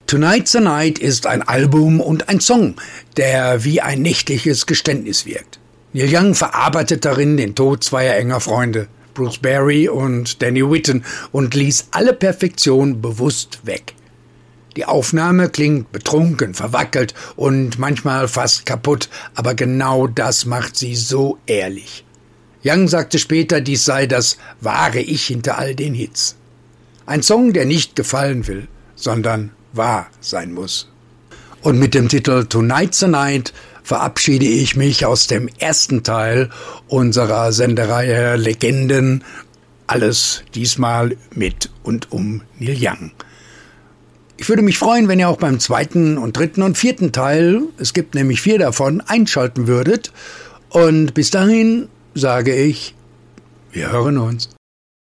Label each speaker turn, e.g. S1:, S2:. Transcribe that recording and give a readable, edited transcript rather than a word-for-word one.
S1: Tonight's the Night ist ein Album und ein Song, der wie ein nächtliches Geständnis wirkt. Neil Young verarbeitet darin den Tod zweier enger Freunde, Bruce Berry und Danny Whitten, und ließ alle Perfektion bewusst weg. Die Aufnahme klingt betrunken, verwackelt und manchmal fast kaputt, aber genau das macht sie so ehrlich. Young sagte später, dies sei das wahre Ich hinter all den Hits. Ein Song, der nicht gefallen will, sondern wahr sein muss. Und mit dem Titel Tonight's the Night verabschiede ich mich aus dem ersten Teil unserer Sendereihe Legenden. Alles diesmal mit und um Neil Young. Ich würde mich freuen, wenn ihr auch beim zweiten und dritten und vierten Teil, es gibt nämlich 4 davon, einschalten würdet. Und bis dahin sage ich, wir hören uns.